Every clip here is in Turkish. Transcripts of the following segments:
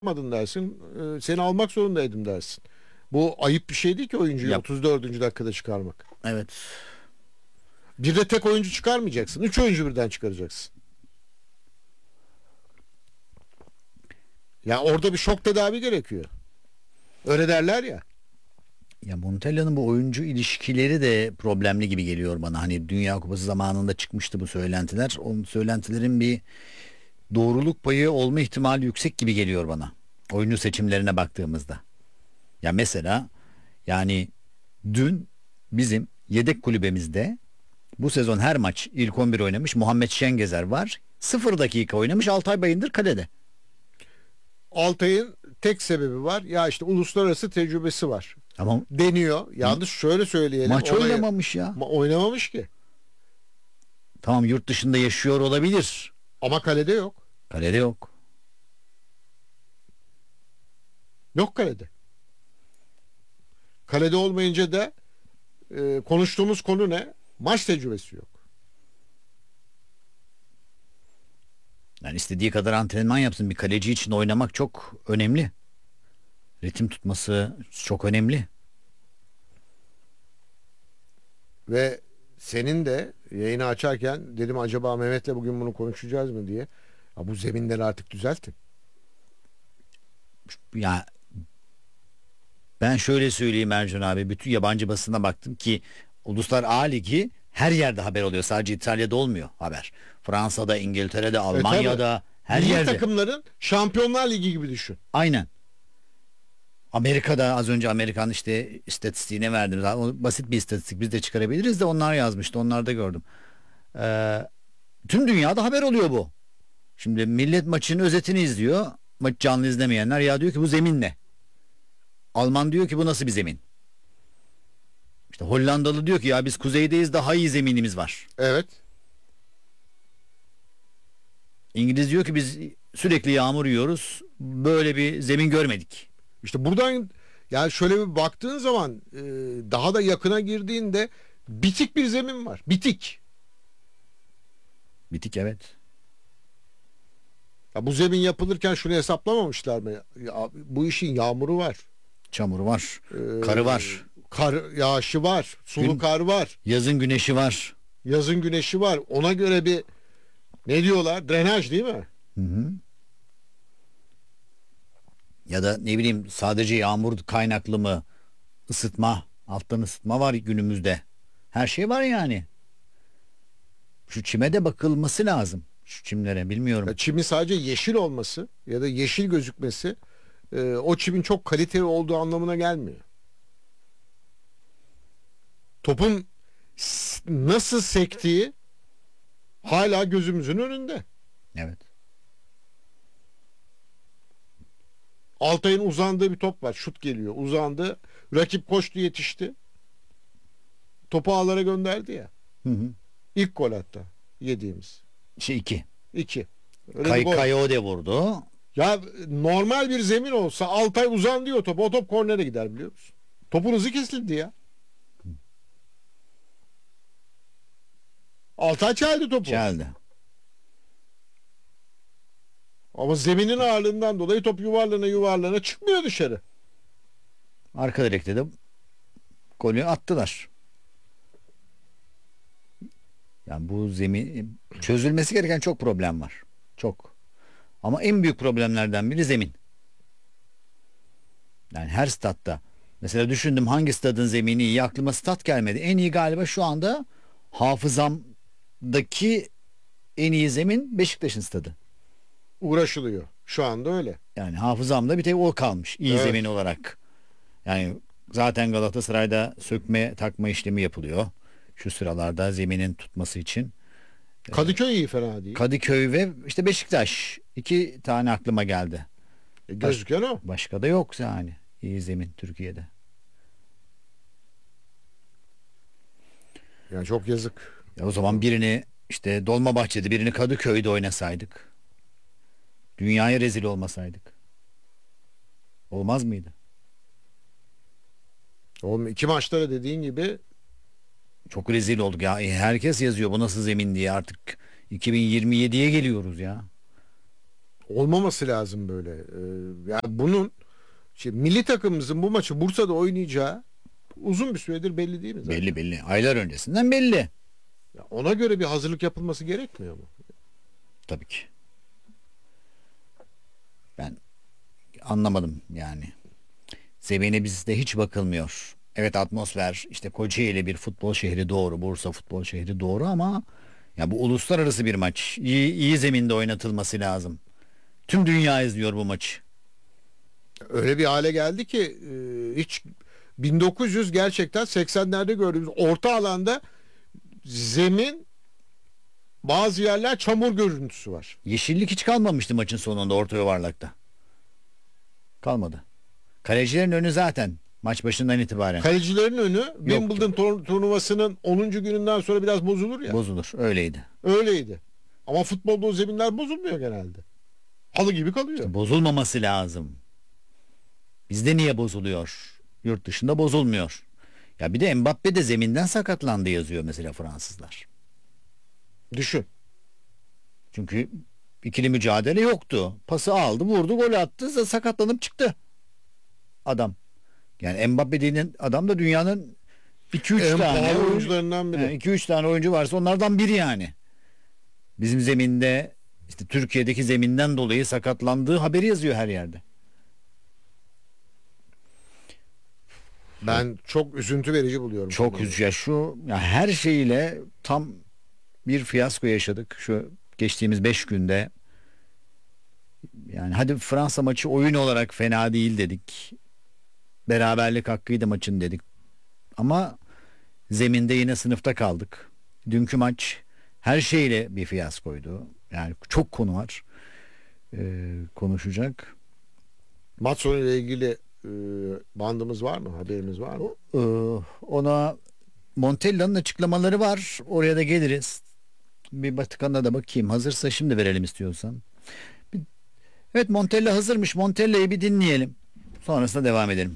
almadın dersin. Seni almak zorundaydım dersin. Bu ayıp bir şey değil ki oyuncuyu Yap. 34. dakikada çıkarmak. Evet. Bir de tek oyuncu çıkarmayacaksın. 3 oyuncu birden çıkaracaksın. Ya orada bir şok tedavi gerekiyor. Öyle derler ya. Ya Montella'nın bu oyuncu ilişkileri de problemli gibi geliyor bana. Hani Dünya Kupası zamanında çıkmıştı bu söylentiler. O söylentilerin bir doğruluk payı olma ihtimali yüksek gibi geliyor bana. Oyuncu seçimlerine baktığımızda. Ya mesela yani dün bizim yedek kulübemizde bu sezon her maç ilk 11 oynamış Muhammed Şengezer var. 0 dakika oynamış Altay Bayındır kalede. Altay'ın tek sebebi var. Ya işte uluslararası tecrübesi var. Ama Deniyor. Yalnız şöyle söyleyelim. maç oynamamış ya. Oynamamış ki. Tamam, yurt dışında yaşıyor olabilir. Ama kalede yok. Kalede yok. Yok kalede. Kalede olmayınca da konuştuğumuz konu ne? Maç tecrübesi yok. Yani istediği kadar antrenman yapsın, bir kaleci için oynamak çok önemli. Ritim tutması çok önemli. Ve senin de yayını açarken dedim acaba Mehmet'le bugün bunu konuşacağız mı diye. Ha, bu zeminleri artık düzeltin. Ya ben şöyle söyleyeyim Ercan abi, bütün yabancı basına baktım ki Uluslar A Ligi her yerde haber oluyor. Sadece İtalya'da olmuyor haber. Fransa'da, İngiltere'de, Almanya'da, her Milli yerde. takımların Şampiyonlar Ligi gibi düşün. Aynen. Amerika'da az önce Amerikan işte istatistiğine verdim. O basit bir istatistik, biz de çıkarabiliriz de onlar yazmıştı. Onlarda gördüm. Tüm dünyada haber oluyor bu. Şimdi millet maçın özetini izliyor. Maç canlı izlemeyenler ya diyor ki bu zemin ne? Alman diyor ki bu nasıl bir zemin? İşte Hollandalı diyor ki ya biz kuzeydeyiz, daha iyi zeminimiz var. Evet. İngiliz diyor ki biz sürekli yağmur yiyoruz. Böyle bir zemin görmedik. İşte buradan yani şöyle bir baktığın zaman daha da yakına girdiğinde bitik bir zemin var. Bitik. Bitik, evet. Ya bu zemin yapılırken şunu hesaplamamışlar mı? Ya, bu işin yağmuru var. Çamuru var. Ee, Karı var. Kar yağışı var. Sulu Gün- kar var. Yazın güneşi var. Yazın güneşi var. Ona göre bir ne diyorlar? Drenaj değil mi? Hı hı. Ya da ne bileyim sadece yağmur kaynaklı mı? Isıtma. Alttan ısıtma var günümüzde. Her şey var yani. Şu çime de bakılması lazım. Şu çimlere Ya bilmiyorum. çimin sadece yeşil olması ya da yeşil gözükmesi o çimin çok kaliteli olduğu anlamına gelmiyor. Topun nasıl sektiği hala gözümüzün önünde. Evet. Altay'ın uzandığı bir top var. Şut geliyor. Uzandı. Rakip koştu, yetişti. Topu ağlara gönderdi ya. Hı hı. İlk gol hatta yediğimiz. Şey 2. 2. Öyle bir gol. Kayode vurdu. Ya normal bir zemin olsa Altay uzan diyor top. O top kornere gider biliyor musun? Topun hızı kesildi ya. Altay çeldi topu. Geldi. Ama zeminin ağırlığından dolayı top yuvarlana yuvarlana çıkmıyor dışarı. Arka direkte de golü attılar. Yani bu zemin çözülmesi gereken çok problem var. Çok. Ama en büyük problemlerden biri zemin. Yani her statta. Mesela düşündüm hangi stadın zemini iyi, aklıma stat gelmedi. En iyi galiba şu anda hafızamdaki en iyi zemin Beşiktaş'ın stadı. Uğraşılıyor. Şu anda öyle. Yani hafızamda bir tek o kalmış iyi Evet. zemin olarak. Yani zaten Galatasaray'da sökme takma işlemi yapılıyor. Şu sıralarda zeminin tutması için. Kadıköy iyi fena değil. Kadıköy ve işte Beşiktaş. 2 tane aklıma geldi. Gözüken o. Başka da yok yani. İyi zemin Türkiye'de. Yani çok yazık. Ya o zaman birini işte Dolmabahçe'de, birini Kadıköy'de oynasaydık. Dünyaya rezil olmasaydık. Olmaz mıydı? Oğlum 2 maçta da dediğin gibi Çok rezil olduk ya. Herkes yazıyor bu nasıl zemin diye, artık 2027'ye geliyoruz ya. olmaması lazım böyle. Yani bunun milli takımımızın bu maçı Bursa'da oynayacağı uzun bir süredir belli değil mi zaten? Belli belli. Aylar öncesinden belli. Ya ona göre bir hazırlık yapılması gerekmiyor mu? Tabii ki. Ben anlamadım yani. Zemine bizde hiç bakılmıyor. Evet, atmosfer, işte Kocaeli bir futbol şehri doğru, Bursa futbol şehri doğru ama ya bu uluslararası bir maç. İyi zeminde oynatılması lazım. Tüm dünya izliyor bu maçı. Öyle bir hale geldi ki hiç 1900 gerçekten 80'lerde gördüğümüz orta alanda zemin, bazı yerler çamur görüntüsü var. Yeşillik hiç kalmamıştı maçın sonunda orta yuvarlakta. Kalmadı. Kalecilerin önü zaten maç başından itibaren Kalecilerin önü Wimbledon turnuvasının 10. gününden sonra biraz bozulur ya. bozulur. Öyleydi. Öyleydi. Ama futbolda o zeminler bozulmuyor genelde. Halı gibi kalıyor. İşte bozulmaması lazım. Bizde niye bozuluyor? Yurt dışında bozulmuyor. Ya bir de Mbappe de zeminden sakatlandı yazıyor mesela Fransızlar. Düşün. Çünkü ikili mücadele yoktu. Pası aldı, vurdu, gol attı, sakatlanıp çıktı adam. Yani Mbappe dediğin adam da dünyanın 2-3 En tane pahalı oyuncularından biri. 2-3 tane oyuncu varsa onlardan biri yani. Bizim zeminde, işte Türkiye'deki zeminden dolayı sakatlandığı haberi yazıyor her yerde. Ben çok üzüntü verici buluyorum. Çok bunu. üzücü. Ya her şeyiyle tam bir fiyasko yaşadık şu geçtiğimiz 5 günde. Yani hadi Fransa maçı oyun olarak fena değil dedik. Beraberlik hakkıydı maçın dedik. Ama zeminde yine sınıfta kaldık. Dünkü maç her şeyle bir fiyaskoydu. Yani çok konu var. Konuşacak. Maç sonu ile ilgili bandımız var mı? Haberimiz var mı? Ona Montella'nın açıklamaları var. Oraya da geliriz. Bir Vatikan'a da bakayım. Hazırsa şimdi verelim istiyorsan. Evet, Montella hazırmış. Montella'yı bir dinleyelim. Sonrasında devam edelim.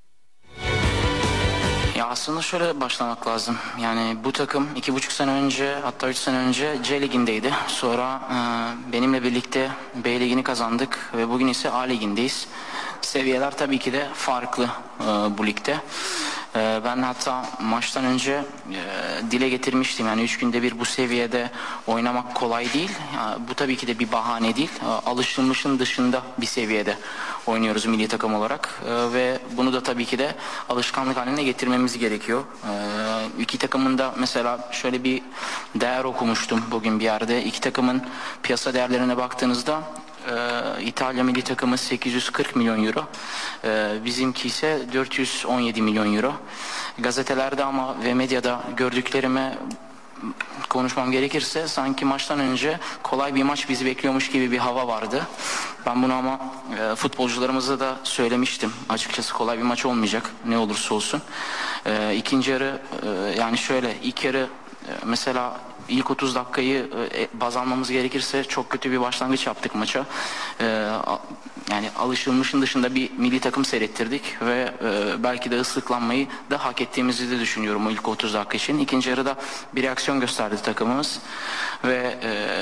Ya aslında şöyle başlamak lazım. Yani bu takım 2,5 sene önce, hatta 3 sene önce C Ligi'ndeydi. Sonra benimle birlikte B Ligi'ni kazandık ve bugün ise A Ligi'ndeyiz. Seviyeler tabii ki de farklı bu ligde. Ben hatta maçtan önce dile getirmiştim. Yani 3 günde bir bu seviyede oynamak kolay değil. Bu tabii ki de bir bahane değil. Alışılmışın dışında bir seviyede oynuyoruz milli takım olarak. Ve bunu da tabii ki de alışkanlık haline getirmemiz gerekiyor. İki takımın da mesela şöyle bir değer okumuştum bugün bir yerde. İki takımın piyasa değerlerine baktığınızda İtalya milli takımı 840 milyon euro, bizimki ise 417 milyon euro. Gazetelerde ama ve medyada gördüklerime konuşmam gerekirse sanki maçtan önce kolay bir maç bizi bekliyormuş gibi bir hava vardı. Ben bunu ama futbolcularımıza da söylemiştim. Açıkçası kolay bir maç olmayacak ne olursa olsun. İkinci yarı yani şöyle ilk yarı mesela ilk 30 dakikayı baz almamız gerekirse çok kötü bir başlangıç yaptık maça. Yani alışılmışın dışında bir milli takım seyrettirdik ve belki de ıslıklanmayı da hak ettiğimizi de düşünüyorum o ilk 30 dakika için. İkinci yarıda bir reaksiyon gösterdi takımımız ve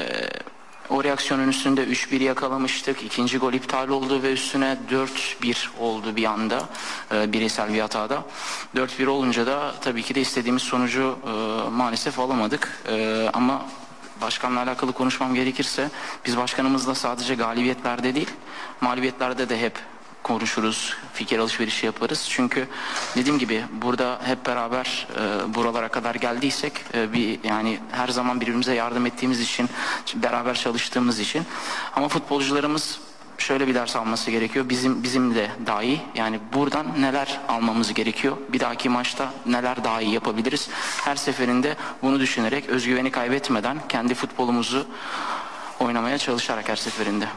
o reaksiyonun üstünde 3-1 yakalamıştık. İkinci gol iptal oldu ve üstüne 4-1 oldu bir anda bireysel bir hatada. 4-1 olunca da tabii ki de istediğimiz sonucu maalesef alamadık. Ama başkanla alakalı konuşmam gerekirse biz başkanımızla sadece galibiyetlerde değil mağlubiyetlerde de hep konuşuruz, fikir alışverişi yaparız. Çünkü dediğim gibi burada hep beraber buralara kadar geldiysek yani her zaman birbirimize yardım ettiğimiz için, beraber çalıştığımız için. Ama futbolcularımız şöyle bir ders alması gerekiyor. Bizim de daha iyi. Yani buradan neler almamız gerekiyor? Bir dahaki maçta neler daha iyi yapabiliriz? Her seferinde bunu düşünerek, özgüveni kaybetmeden kendi futbolumuzu oynamaya çalışarak her seferinde.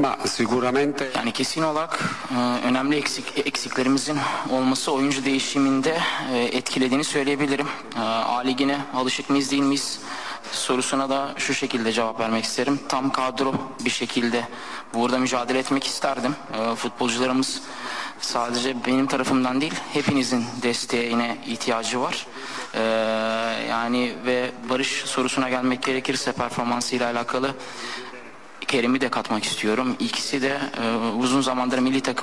Yani kesin olarak önemli eksiklerimizin olması oyuncu değişiminde etkilediğini söyleyebilirim. A Ligi'ne alışık mıyız değil miyiz sorusuna da şu şekilde cevap vermek isterim. Tam kadro bir şekilde burada mücadele etmek isterdim. Futbolcularımız sadece benim tarafımdan değil hepinizin desteğine ihtiyacı var. Yani ve Barış sorusuna gelmek gerekirse performansıyla alakalı Kerim'i de katmak istiyorum. İkisi de uzun zamandır milli takım